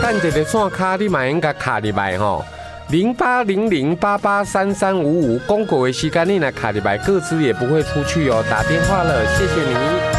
等一个线卡，你嘛应该卡入来吼。0800883355，公狗的时间你来卡入来，各自也不会出去哦。打电话了，谢谢你。